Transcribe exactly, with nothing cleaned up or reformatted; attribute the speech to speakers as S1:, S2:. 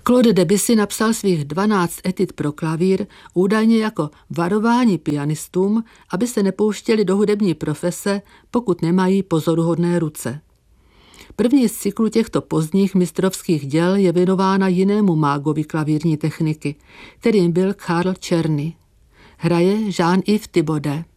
S1: Claude Debussy napsal svých dvanáct etud pro klavír údajně jako varování pianistům, aby se nepouštěli do hudební profese, pokud nemají pozoruhodné ruce. První z cyklu těchto pozdních mistrovských děl je věnována jinému mágovi klavírní techniky, kterým byl Karl Czerny. Hraje Jean-Yves Thibaudet.